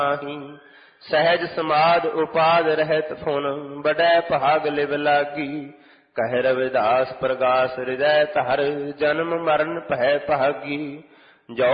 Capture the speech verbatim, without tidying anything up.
सहज समाध उपाद रहत फुन बड़ै भाग लिव लागी। कह रविदास प्रगास हृदय तहर जन्म मरण भय भागी। जो